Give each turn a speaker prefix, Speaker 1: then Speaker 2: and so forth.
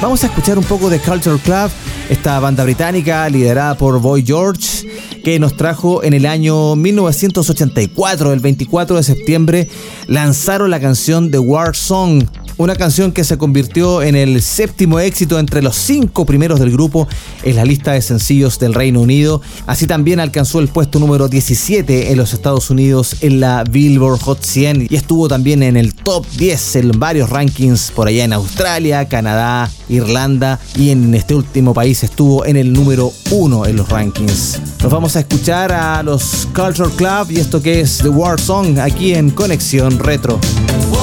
Speaker 1: Vamos a escuchar un poco de Culture Club, esta banda británica liderada por Boy George, que nos trajo en el año 1984, el 24 de septiembre, lanzaron la canción The War Song, una canción que se convirtió en el 7º éxito entre los 5 primeros del grupo en la lista de sencillos del Reino Unido. Así también alcanzó el puesto número 17 en los Estados Unidos en la Billboard Hot 100 y estuvo también en el top 10 en varios rankings por allá en Australia, Canadá, Irlanda, y en este último país estuvo en el número 1 en los rankings. Nos vamos a escuchar a los Culture Club y esto que es The War Song aquí en Conexión Retro.